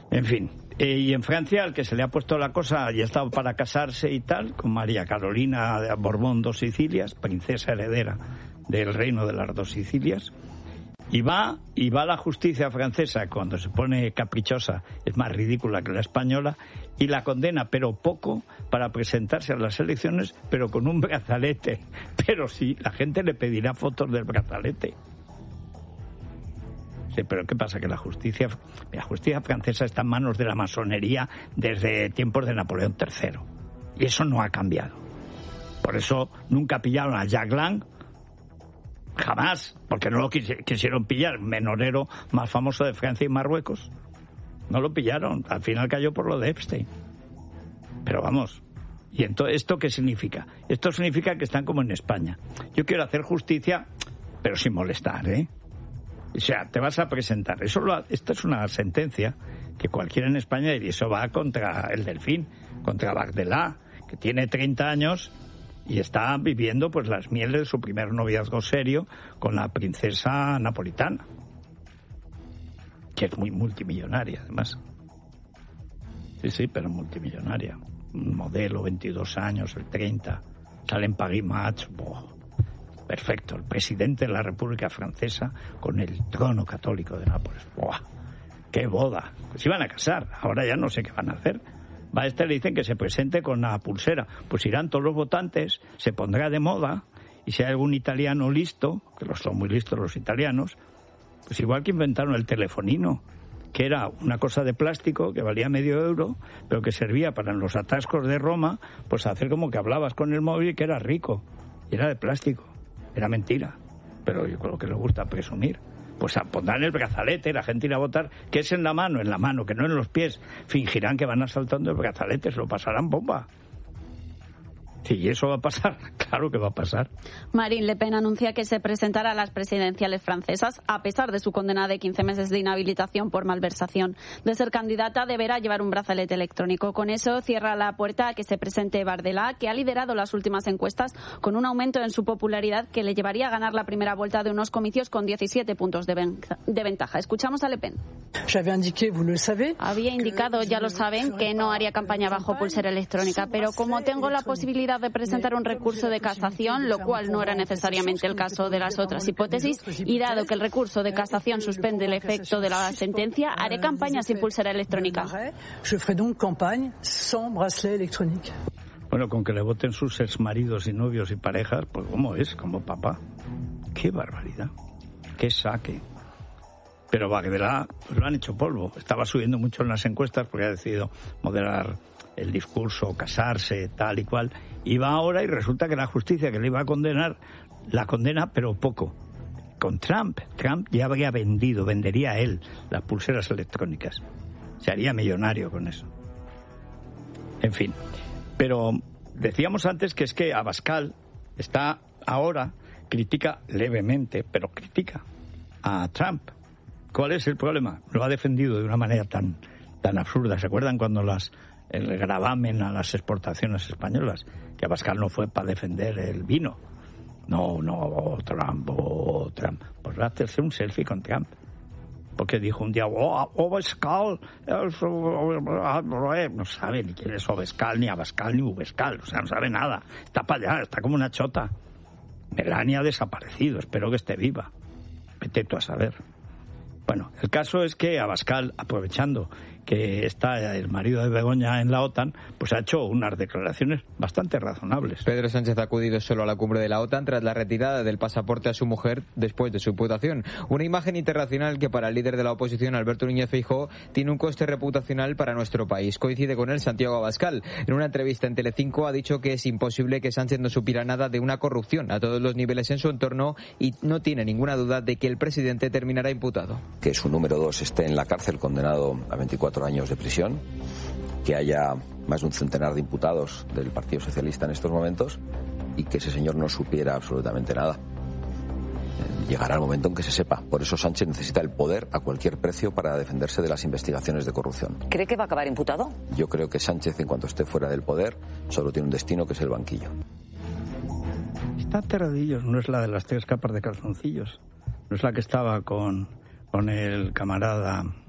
En fin, y en Francia, al que se le ha puesto la cosa, ya estaba para casarse y tal, con María Carolina de Borbón dos Sicilias, princesa heredera del reino de las dos Sicilias, y va la justicia francesa, cuando se pone caprichosa, es más ridícula que la española, y la condena, pero poco, para presentarse a las elecciones, pero con un brazalete. Pero sí, la gente le pedirá fotos del brazalete. Pero ¿qué pasa? Que la justicia francesa está en manos de la masonería desde tiempos de Napoleón III. Y eso no ha cambiado. Por eso nunca pillaron a Jack Lang, jamás, porque no lo quisieron pillar, menorero más famoso de Francia y Marruecos. No lo pillaron, al final cayó por lo de Epstein. Pero vamos, ¿y entonces esto qué significa? Esto significa que están como en España. Yo quiero hacer justicia, pero sin molestar, ¿eh? O sea, te vas a presentar. Esto es una sentencia que cualquiera en España diría, eso va contra el Delfín, contra Bardella, que tiene 30 años y está viviendo pues las mieles de su primer noviazgo serio con la princesa napolitana, que es muy multimillonaria, además. Sí, pero multimillonaria. Un modelo, 22 años, el 30, sale en Paris Match, perfecto, el presidente de la República Francesa con el trono católico de Nápoles. ¡Buah! ¡Qué boda! Pues iban a casar, ahora ya no sé qué van a hacer. Le dicen que se presente con la pulsera. Pues irán todos los votantes, se pondrá de moda, y si hay algún italiano listo, que son muy listos los italianos, pues igual que inventaron el telefonino, que era una cosa de plástico que valía €0,5, pero que servía para en los atascos de Roma, pues hacer como que hablabas con el móvil y que era rico. Y era de plástico. Era mentira, pero yo creo que les gusta presumir. Pues pondrán el brazalete, la gente irá a votar, que es en la mano, que no en los pies. Fingirán que van asaltando el brazalete, se lo pasarán bomba. Sí, ¿y eso va a pasar? Claro que va a pasar. Marine Le Pen anuncia que se presentará a las presidenciales francesas a pesar de su condena de 15 meses de inhabilitación por malversación. De ser candidata deberá llevar un brazalete electrónico. Con eso cierra la puerta a que se presente Bardella, que ha liderado las últimas encuestas con un aumento en su popularidad que le llevaría a ganar la primera vuelta de unos comicios con 17 puntos de ventaja. Escuchamos a Le Pen. Había indicado, ya lo saben, que no haría campaña bajo pulsera electrónica, pero como tengo la posibilidad de presentar un recurso de casación, lo cual no era necesariamente el caso de las otras hipótesis, y dado que el recurso de casación suspende el efecto de la sentencia, haré campaña sin pulsera electrónica. Bueno, con que le voten sus exmaridos y novios y parejas, pues ¿cómo es? Como papá. ¡Qué barbaridad! ¡Qué saque! Pero Bardella pues lo han hecho polvo. Estaba subiendo mucho en las encuestas porque ha decidido moderar el discurso, casarse, tal y cual. Y va ahora y resulta que la justicia que le iba a condenar, la condena, pero poco. Con Trump ya habría vendería él las pulseras electrónicas. Se haría millonario con eso. En fin. Pero decíamos antes que es que Abascal está ahora, critica levemente, pero critica a Trump. ¿Cuál es el problema? Lo ha defendido de una manera tan absurda. ¿Se acuerdan cuando el gravamen a las exportaciones españolas? Que Abascal no fue para defender el vino. No, Trump. Pues va a hacerse un selfie con Trump. Porque dijo un día, Abascal, no sabe ni quién es Abascal, ni Abascal, ni Ubescal. O sea, no sabe nada. Está para allá, está como una chota. Melania ha desaparecido, espero que esté viva. Vete tú a saber. Bueno, el caso es que Abascal, aprovechando que está el marido de Begoña en la OTAN, pues ha hecho unas declaraciones bastante razonables. Pedro Sánchez ha acudido solo a la cumbre de la OTAN tras la retirada del pasaporte a su mujer después de su imputación. Una imagen internacional que para el líder de la oposición, Alberto Núñez Feijóo, tiene un coste reputacional para nuestro país. Coincide con él Santiago Abascal. En una entrevista en Telecinco ha dicho que es imposible que Sánchez no supiera nada de una corrupción a todos los niveles en su entorno y no tiene ninguna duda de que el presidente terminará imputado. Que su número 2 esté en la cárcel condenado a 24 años de prisión, que haya más de un centenar de imputados del Partido Socialista en estos momentos y que ese señor no supiera absolutamente nada. Llegará el momento en que se sepa. Por eso Sánchez necesita el poder a cualquier precio para defenderse de las investigaciones de corrupción. ¿Cree que va a acabar imputado? Yo creo que Sánchez, en cuanto esté fuera del poder, solo tiene un destino, que es el banquillo. Está aterradillo, no es la de las 3 capas de calzoncillos. No es la que estaba con el camarada